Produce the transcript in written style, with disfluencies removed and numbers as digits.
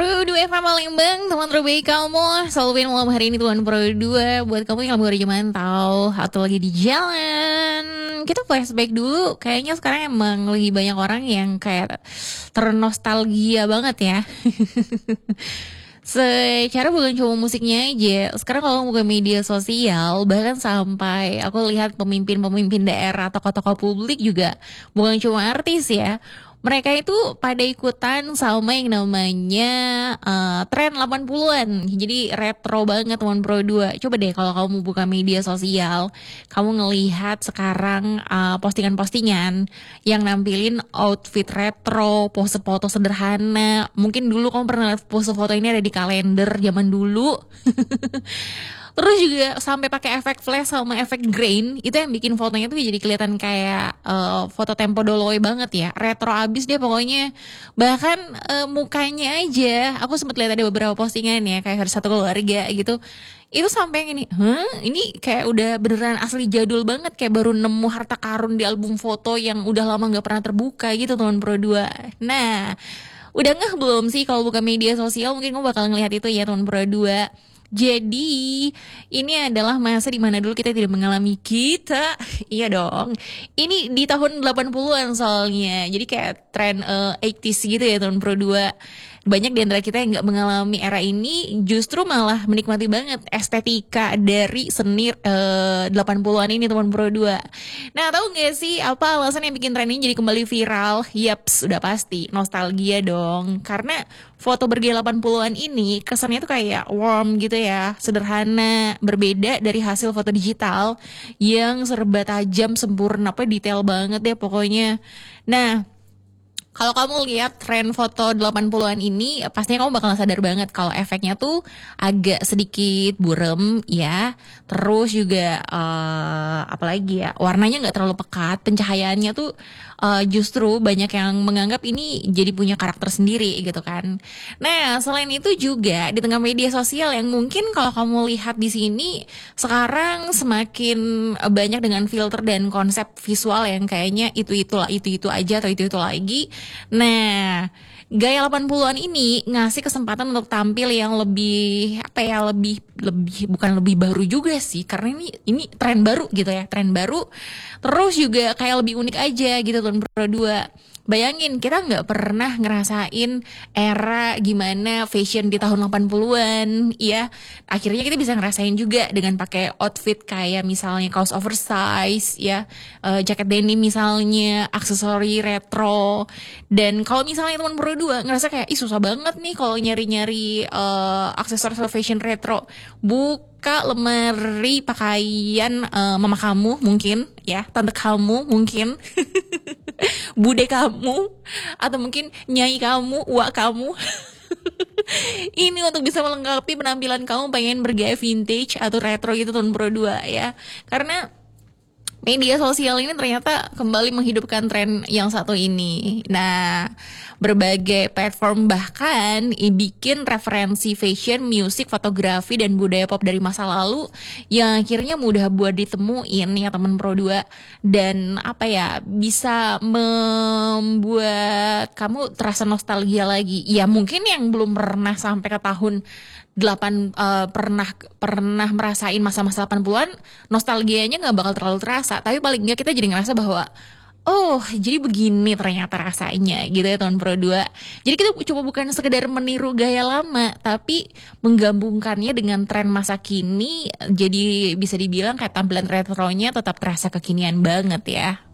Pro 2 FM Palembang, teman terbaik kamu. Selalu malam hari ini Tuan Pro 2. Buat kamu yang baru aja mantau atau lagi di jalan, kita flashback dulu. Kayaknya sekarang emang lagi banyak orang yang kayak ternostalgia banget ya. Secara bukan cuma musiknya aja. Sekarang kalau buka media sosial, bahkan sampai aku lihat pemimpin-pemimpin daerah, tokoh-tokoh publik juga bukan cuma artis ya. Mereka itu pada ikutan sama yang namanya tren 80-an. Jadi retro banget teman Pro 2. Coba deh kalau kamu buka media sosial, kamu ngelihat sekarang postingan-postingan yang nampilin outfit retro, pose foto sederhana. Mungkin dulu kamu pernah lihat pose foto ini ada di kalender zaman dulu. Terus juga sampai pakai efek flash sama efek grain, itu yang bikin fotonya tuh jadi kelihatan kayak foto tempo doloy banget ya, retro abis dia pokoknya. Bahkan mukanya aja, aku sempat lihat ada beberapa postingan ya kayak harus satu keluarga gitu. Itu sampai yang ini kayak udah beneran asli jadul banget, kayak baru nemu harta karun di album foto yang udah lama nggak pernah terbuka gitu teman Pro 2. Nah, udah ngeh belum sih kalau buka media sosial mungkin kamu bakal ngelihat itu ya teman Pro 2. Jadi ini adalah masa dimana dulu kita tidak mengalami iya dong. Ini di tahun 80-an soalnya. Jadi kayak tren 80s gitu ya tahun Pro 2. Banyak di antara kita yang gak mengalami era ini justru malah menikmati banget estetika dari seni 80-an ini teman Pro 2. Nah, tahu gak sih apa alasan yang bikin tren ini jadi kembali viral? Yaps, udah pasti nostalgia dong. Karena foto bergaya 80-an ini kesannya tuh kayak warm gitu ya, sederhana, berbeda dari hasil foto digital yang serba tajam, sempurna, apa detail banget deh pokoknya. Nah, kalau kamu lihat tren foto 80-an ini, pastinya kamu bakal sadar banget kalau efeknya tuh agak sedikit burem ya. Terus juga apalagi ya, warnanya nggak terlalu pekat, pencahayaannya tuh justru banyak yang menganggap ini jadi punya karakter sendiri gitu kan. Nah, selain itu juga di tengah media sosial yang mungkin kalau kamu lihat di sini sekarang semakin banyak dengan filter dan konsep visual yang kayaknya itu aja atau itu lagi. Nah, gaya 80-an ini ngasih kesempatan untuk tampil yang lebih bukan lebih baru juga sih, karena ini tren baru gitu ya, tren baru. Terus juga kayak lebih unik aja gitu tahun Pro 2. Bayangin kita nggak pernah ngerasain era gimana fashion di tahun 80-an ya. Akhirnya kita bisa ngerasain juga dengan pakai outfit kayak misalnya kaos oversize ya, jaket denim misalnya, aksesori retro. Dan kalau misalnya teman Pro 2 ngerasa kayak susah banget nih kalau nyari-nyari aksesoris fashion retro, buka lemari pakaian mama kamu mungkin ya, tante kamu mungkin, bude kamu, atau mungkin nyai kamu, uak kamu. Ini untuk bisa melengkapi penampilan kamu pengen bergaya vintage atau retro gitu tahun Pro 2 ya. Karena media sosial ini ternyata kembali menghidupkan tren yang satu ini. Nah, berbagai platform bahkan bikin referensi fashion, musik, fotografi, dan budaya pop dari masa lalu yang akhirnya mudah buat ditemuin ya teman Pro 2. Dan bisa membuat kamu terasa nostalgia lagi. Ya mungkin yang belum pernah sampai ke tahun 8 pernah merasain masa-masa 80-an, nostalgianya nggak bakal terlalu terasa, tapi paling nggak kita jadi ngerasa bahwa jadi begini ternyata rasanya gitu ya tahun Pro 2. Jadi kita coba bukan sekedar meniru gaya lama, tapi menggabungkannya dengan tren masa kini, jadi bisa dibilang kayak tampilan retronya tetap terasa kekinian banget ya.